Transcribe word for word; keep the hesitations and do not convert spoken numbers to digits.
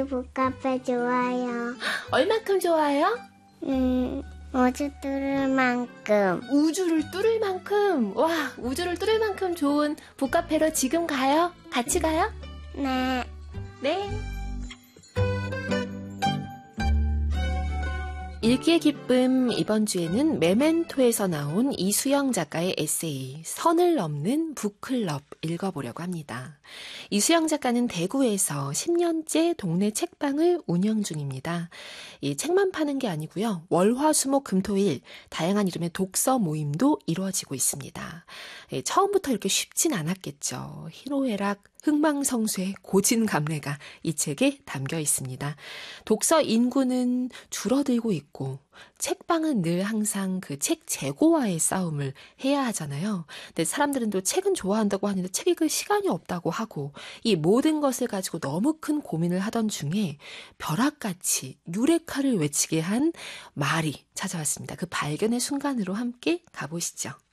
북카페 좋아요. 얼만큼 좋아요? 음, 우주 뚫을 만큼. 우주를 뚫을 만큼. 와, 우주를 뚫을 만큼 좋은 북카페로 지금 가요? 같이 가요? 네. 네. 읽기의 기쁨, 이번 주에는 메멘토에서 나온 이수영 작가의 에세이 선을 넘는 북클럽 읽어보려고 합니다. 이수영 작가는 대구에서 십 년째 동네 책방을 운영 중입니다. 이 책만 파는 게 아니고요. 월화수목 금토일 다양한 이름의 독서 모임도 이루어지고 있습니다. 예, 처음부터 이렇게 쉽진 않았겠죠. 희로애락, 흥망성쇠, 고진감래가 이 책에 담겨 있습니다. 독서 인구는 줄어들고 있고 책방은 늘 항상 그 책 재고와의 싸움을 해야 하잖아요. 근데 사람들은 또 책은 좋아한다고 하는데 책 읽을 시간이 없다고 하고 이 모든 것을 가지고 너무 큰 고민을 하던 중에 벼락같이 유레카를 외치게 한 말이 찾아왔습니다. 그 발견의 순간으로 함께 가보시죠.